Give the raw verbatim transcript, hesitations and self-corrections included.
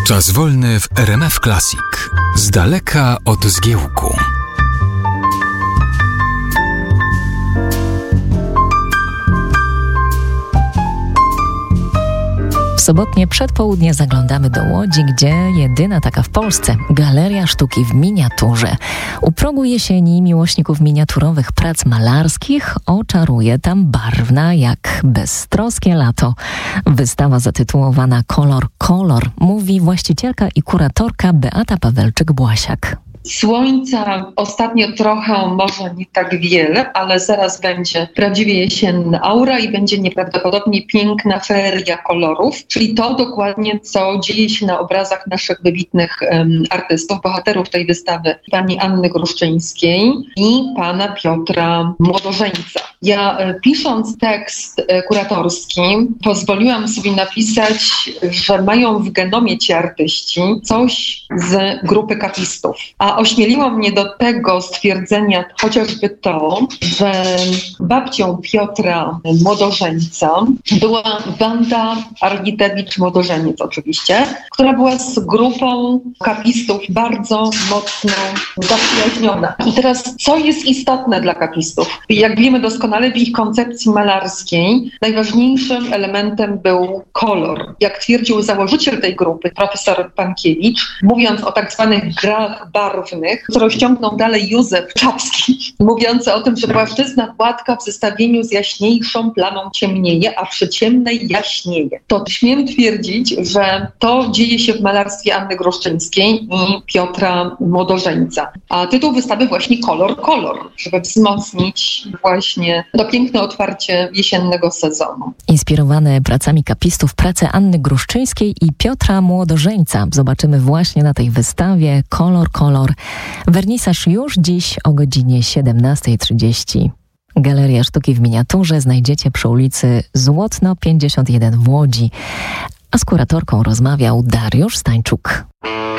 Czas wolny w R M F Classic. Z daleka od zgiełku. W sobotnie przedpołudnie zaglądamy do Łodzi, gdzie jedyna taka w Polsce Galeria Sztuki w Miniaturze. U progu jesieni miłośników miniaturowych prac malarskich oczaruje tam barwna jak beztroskie lato wystawa zatytułowana Kolor, kolor, mówi właścicielka i kuratorka Beata Pawelczyk-Błasiak. Słońca ostatnio trochę, może nie tak wiele, ale zaraz będzie prawdziwie jesienna aura i będzie nieprawdopodobnie piękna feria kolorów, czyli to dokładnie, co dzieje się na obrazach naszych wybitnych um, artystów, bohaterów tej wystawy, pani Anny Gruszczyńskiej i pana Piotra Młodożeńca. Ja e, pisząc tekst e, kuratorski pozwoliłam sobie napisać, że mają w genomie ci artyści coś z grupy kapistów. A ośmieliło mnie do tego stwierdzenia chociażby to, że babcią Piotra Młodożeńca była Wanda Argitewicz-Młodożeniec oczywiście, która była z grupą kapistów bardzo mocno zaprzyjaźniona. I teraz co jest istotne dla kapistów? Jak wiemy doskonale, w ich koncepcji malarskiej najważniejszym elementem był kolor. Jak twierdził założyciel tej grupy, profesor Pankiewicz, mówiąc o tak zwanych grach barwnych, co rozciągnął dalej Józef Czapski, mówiący o tym, że płaszczyzna gładka w zestawieniu z jaśniejszą plamą ciemnieje, a przy ciemnej jaśnieje. To śmiem twierdzić, że to dzieje się w malarstwie Anny Gruszczyńskiej i Piotra Młodożeńca. A tytuł wystawy właśnie Kolor, kolor, żeby wzmocnić właśnie to piękne otwarcie jesiennego sezonu. Inspirowane pracami kapistów prace Anny Gruszczyńskiej i Piotra Młodożeńca zobaczymy właśnie na tej wystawie Kolor, kolor. Wernisaż już dziś o godzinie siedemnasta trzydzieści. Galeria Sztuki w Miniaturze znajdziecie przy ulicy Złotno pięćdziesiąt jeden w Łodzi. A z kuratorką rozmawiał Dariusz Stańczuk.